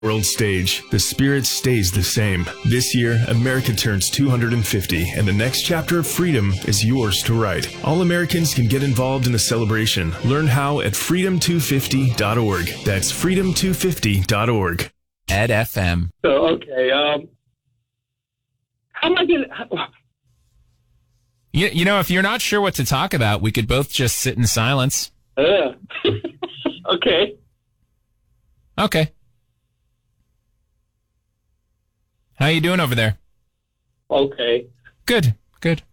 World stage, the spirit stays the same. This year, America turns 250, and the next chapter of freedom is yours to write. All Americans can get involved in the celebration. Learn how at freedom250.org. That's freedom250.org. Ed FM. So, okay, how am I going to... You know, if you're not sure what to talk about, we could both just sit in silence. Okay. Okay. How you doing over there? Okay. Good, good.